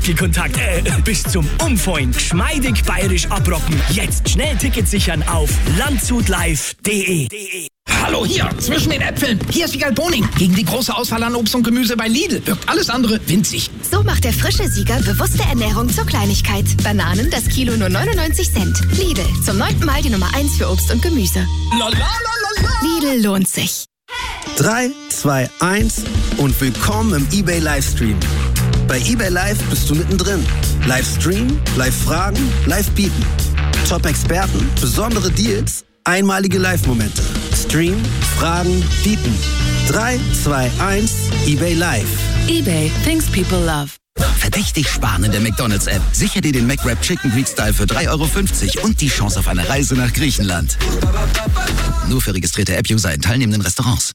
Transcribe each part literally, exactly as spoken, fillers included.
Muskelkontakt äh, bis zum Umfallen geschmeidig bayerisch abrocken. Jetzt schnell Tickets sichern auf landsutlive punkt de. Hallo hier, zwischen den Äpfeln. Hier ist Wiegald Boning. Gegen die große Auswahl an Obst und Gemüse bei Lidl wirkt alles andere winzig. So macht der frische Sieger bewusste Ernährung zur Kleinigkeit. Bananen das Kilo nur neunundneunzig Cent. Lidl, zum neunten Mal die Nummer eins für Obst und Gemüse. La, la, la, la, la. Lidl lohnt sich. drei, zwei, eins und willkommen im eBay Livestream. Bei eBay Live bist du mittendrin. Livestream, Live-Fragen, Live-Bieten. Top-Experten, besondere Deals, einmalige Live-Momente. Stream, Fragen, Bieten. drei, zwei, eins, eBay Live. eBay, things people love. Verdächtig sparen in der McDonald's-App. Sicher dir den McWrap Chicken Greek Style für drei Euro fünfzig und die Chance auf eine Reise nach Griechenland. Nur für registrierte App-User in teilnehmenden Restaurants.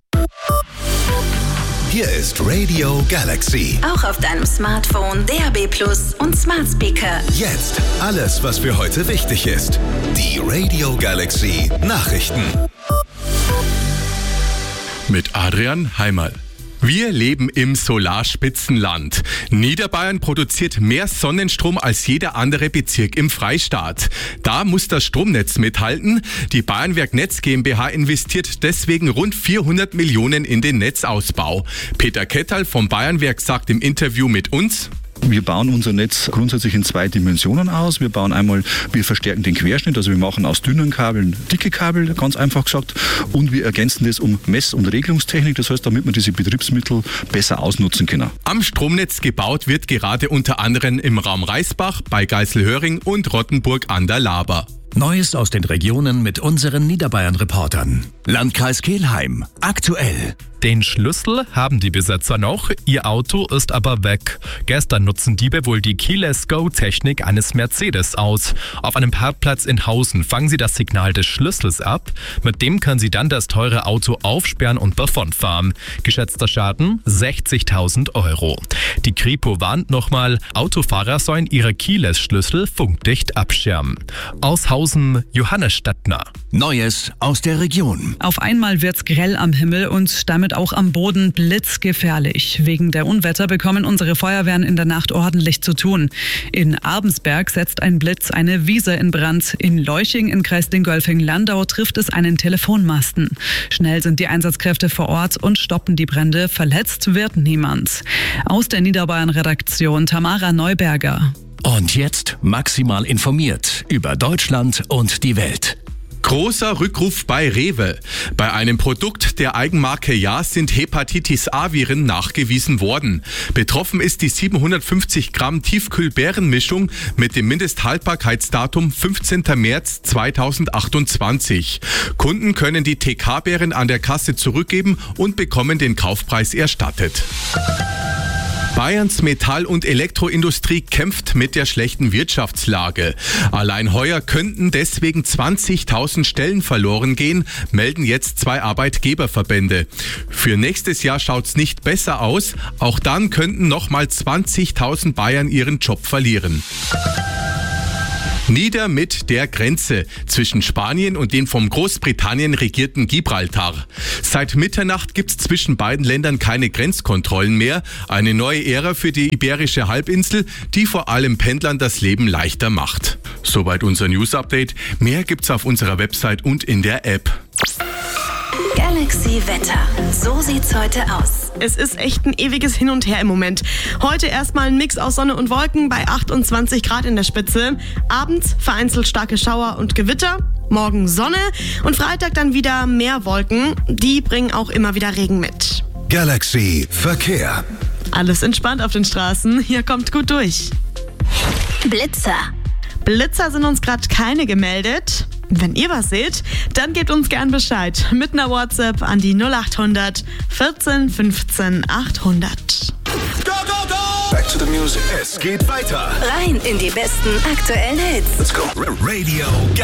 Hier ist Radio Galaxy. Auch auf deinem Smartphone, D A B Plus und Smart Speaker. Jetzt alles, was für heute wichtig ist. Die Radio Galaxy Nachrichten. Mit Adrian Heimerl. Wir leben im Solarspitzenland. Niederbayern produziert mehr Sonnenstrom als jeder andere Bezirk im Freistaat. Da muss das Stromnetz mithalten. Die Bayernwerk Netz GmbH investiert deswegen rund vierhundert Millionen in den Netzausbau. Peter Ketterl vom Bayernwerk sagt im Interview mit uns: Wir bauen unser Netz grundsätzlich in zwei Dimensionen aus. Wir bauen einmal, wir verstärken den Querschnitt, also wir machen aus dünnen Kabeln dicke Kabel, ganz einfach gesagt. Und wir ergänzen das um Mess- und Regelungstechnik, das heißt, damit wir diese Betriebsmittel besser ausnutzen können. Am Stromnetz gebaut wird gerade unter anderem im Raum Reisbach, bei Geiselhöring und Rottenburg an der Laber. Neues aus den Regionen mit unseren Niederbayern-Reportern. Landkreis Kelheim. Aktuell. Den Schlüssel haben die Besitzer noch, ihr Auto ist aber weg. Gestern nutzen Diebe wohl die Keyless Go-Technik eines Mercedes aus. Auf einem Parkplatz in Hausen fangen sie das Signal des Schlüssels ab. Mit dem können sie dann das teure Auto aufsperren und davonfahren. Geschätzter Schaden sechzigtausend Euro. Die Kripo warnt nochmal, Autofahrer sollen ihre Keyless-Schlüssel funkdicht abschirmen. Aus Hausen, Johannes Stadtner. Neues aus der Region. Auf einmal wird's grell am Himmel und damit auch am Boden blitzgefährlich. Wegen der Unwetter bekommen unsere Feuerwehren in der Nacht ordentlich zu tun. In Abensberg setzt ein Blitz eine Wiese in Brand. In Leuching in Kreis Dingolfing-Landau trifft es einen Telefonmasten. Schnell sind die Einsatzkräfte vor Ort und stoppen die Brände. Verletzt wird niemand. Aus der Niederbayern-Redaktion Tamara Neuberger. Und jetzt maximal informiert über Deutschland und die Welt. Großer Rückruf bei Rewe. Bei einem Produkt der Eigenmarke Ja sind Hepatitis-A-Viren nachgewiesen worden. Betroffen ist die siebenhundertfünfzig Gramm Tiefkühlbeerenmischung mit dem Mindesthaltbarkeitsdatum fünfzehnten März zweitausendachtundzwanzig. Kunden können die T K-Beeren an der Kasse zurückgeben und bekommen den Kaufpreis erstattet. Bayerns Metall- und Elektroindustrie kämpft mit der schlechten Wirtschaftslage. Allein heuer könnten deswegen zwanzigtausend Stellen verloren gehen, melden jetzt zwei Arbeitgeberverbände. Für nächstes Jahr schaut's nicht besser aus. Auch dann könnten nochmal zwanzigtausend Bayern ihren Job verlieren. Nieder mit der Grenze zwischen Spanien und dem von Großbritannien regierten Gibraltar. Seit Mitternacht gibt's zwischen beiden Ländern keine Grenzkontrollen mehr. Eine neue Ära für die Iberische Halbinsel, die vor allem Pendlern das Leben leichter macht. Soweit unser News-Update. Mehr gibt's auf unserer Website und in der App. Galaxy Wetter. So sieht's heute aus. Es ist echt ein ewiges Hin und Her im Moment. Heute erstmal ein Mix aus Sonne und Wolken bei achtundzwanzig Grad in der Spitze. Abends vereinzelt starke Schauer und Gewitter. Morgen Sonne und Freitag dann wieder mehr Wolken. Die bringen auch immer wieder Regen mit. Galaxy Verkehr. Alles entspannt auf den Straßen. Hier kommt gut durch. Blitzer. Blitzer sind uns gerade keine gemeldet. Wenn ihr was seht, dann gebt uns gern Bescheid mit einer WhatsApp an die null achthundert vierzehn fünfzehn achthundert. Go, go, go! Back to the music. Es geht weiter. Rein in die besten aktuellen Hits. Let's go. Radio